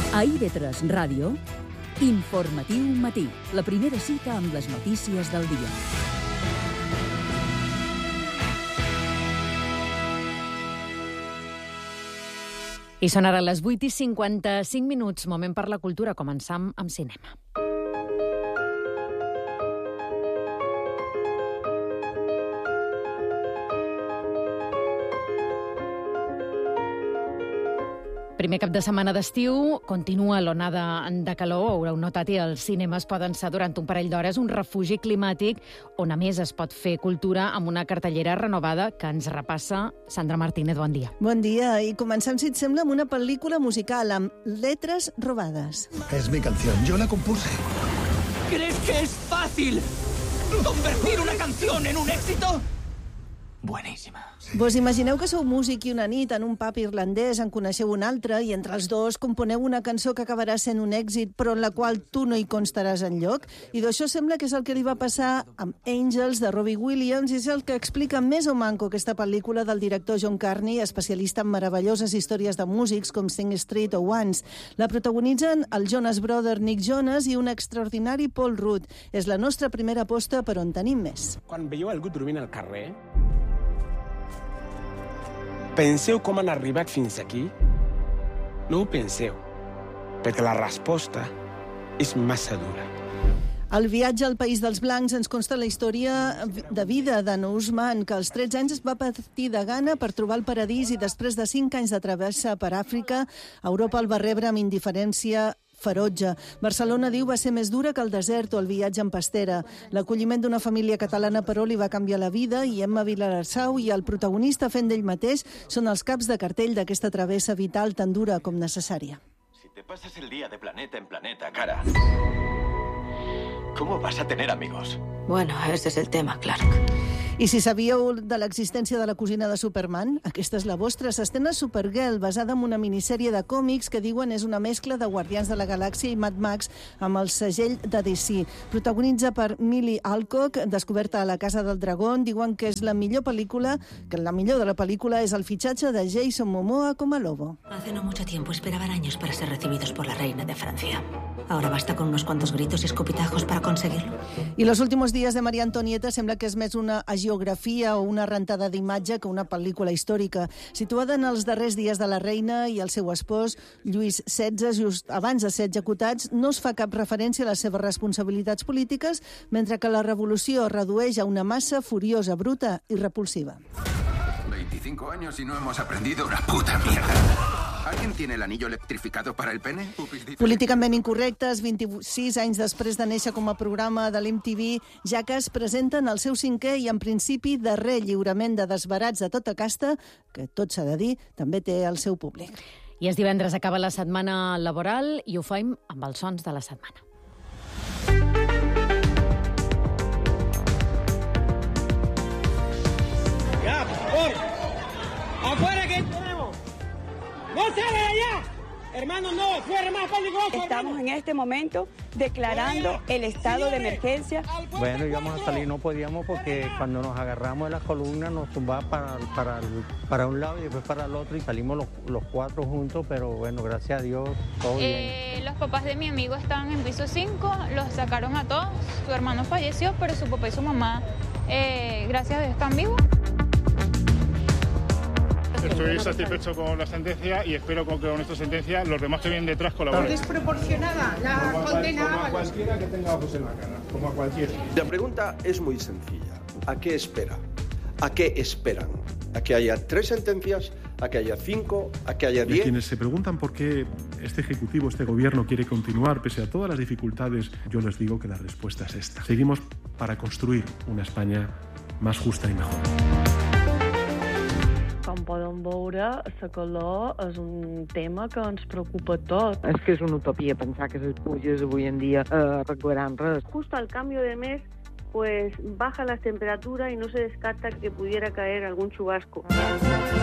A IB3 Ràdio, Informatiu Matí, la primera cita amb les notícies del dia. I són ara les 8:55, moment per la cultura. Començam amb cinema. Primer cap de setmana d'estiu, continua l'onada de calor. Haureu notat, i els cinemes poden ser durant un parell d'hores un refugi climàtic on a més es pot fer cultura amb una cartellera renovada que ens repassa Sandra Martínez. Bon dia. Bon dia, i comencem, si et sembla, amb una pel·lícula musical amb Letras robades. Es mi canción, yo la compuse. ¿Crees que es fácil convertir una canción en un éxito? Bueníssima. Vos imagineu que sou músic i una nit en un pub irlandès en coneixeu un altre i entre els dos componeu una cançó que acabarà sent un èxit però en la qual tu no hi constaràs enlloc? I d'això sembla que és el que li va passar amb Angels, de Robbie Williams, i és el que explica més o manco aquesta pel·lícula del director John Carney, especialista en meravelloses històries de músics com Sing Street o Once. La protagonitzen el Jonas Brother Nick Jonas i un extraordinari Paul Rudd. És la nostra primera aposta per on tenim més. Quan veieu algú dormint al carrer, penseu com han arribat fins aquí? No ho penseu, perquè la resposta és massa dura. El viatge al País dels Blancs ens consta la història de vida d'en Usman, que als 13 anys es va partir de gana per trobar el paradís i després de 5 anys de travessa per Àfrica, Europa el va rebre amb indiferència ferotge. Barcelona, diu, va ser més dura que el desert o el viatge en pastera. L'acolliment d'una família catalana, però, li va canviar la vida, i Emma Vilarassau i el protagonista fent d'ell mateix són els caps de cartell d'aquesta travessa vital tan dura com necessària. Si te pasas el día de planeta en planeta, cara, ¿cómo vas a tener amigos? Bueno, ese es el tema, Clark. I si sabíeu de l'existència de la cosina de Superman, aquesta és la vostra. S'estrena Supergirl, basada en una minissèrie de còmics que diuen és una mescla de Guardians de la Galàxia i Mad Max amb el segell de DC. Protagonitza per Millie Alcock, descoberta a la Casa del Dragón. Diuen que és la millor pel·lícula, que la millor de la pel·lícula és el fitxatge de Jason Momoa com a Lobo. Hace no mucho tiempo esperaban años para ser recibidos por la reina de Francia. Ahora basta con unos cuantos gritos y escupitajos para conseguirlo. I Los últimos días de Maria Antonieta sembla que és més una geografia o una rentada d'imatge que una pel·lícula històrica. Situada en els darrers dies de la reina i el seu espòs, Lluís XVI, just abans de ser executats, no es fa cap referència a les seves responsabilitats polítiques, mentre que la revolució redueix a una massa furiosa, bruta i repulsiva. 25 años y no hemos aprendido una puta mierda. ¿Alguien tiene el anillo electrificado para el pene? Políticament incorrectes, 26 anys després de néixer com a programa de l'MTV, Jackass presenten el seu 5è i, en principi, darrer lliurament de desbarats de tota casta, que, tot s'ha de dir, també té el seu públic. I és divendres, acaba la setmana laboral i ho fem amb els sons de la setmana. ¡Ya, por favor! ¡Afuera que tenemos! ¡No sale de allá! Hermano, no, fuera más peligroso. Estamos en este momento declarando el estado de emergencia. Bueno, íbamos a salir, no podíamos porque cuando nos agarramos de las columnas nos tumbaba para un lado y después para el otro y salimos los cuatro juntos, pero bueno, gracias a Dios, todo bien. Los papás de mi amigo estaban en piso 5, los sacaron a todos, su hermano falleció, pero su papá y su mamá, gracias a Dios, están vivos. Estoy satisfecho con la sentencia y espero que con esta sentencia los demás que vienen detrás colaboren. Desproporcionada la condena. Como a cualquiera que tenga ojos en la cara, como a cualquiera. La pregunta es muy sencilla. ¿A qué espera? ¿A qué esperan? ¿A que haya 3 sentencias? ¿A que haya 5? ¿A que haya 10? Quienes se preguntan por qué este Ejecutivo, este Gobierno quiere continuar pese a todas las dificultades, yo les digo que la respuesta es esta. Seguimos para construir una España más justa y mejor. Com poden veure, la calor és un tema que ens preocupa tot. És que és una utopia pensar que les pluges avui en dia arreglaran res. Justo al cambio de mes, pues baja las temperaturas y no se descarta que pudiera caer algún chubasco.